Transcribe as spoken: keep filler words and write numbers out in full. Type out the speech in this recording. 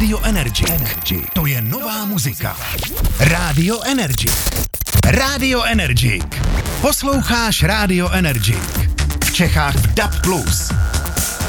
Radio Energy. Energy. To je nová muzika. Radio Energy. Radio Energy. Posloucháš Radio Energy. V Čechách v D A B plus.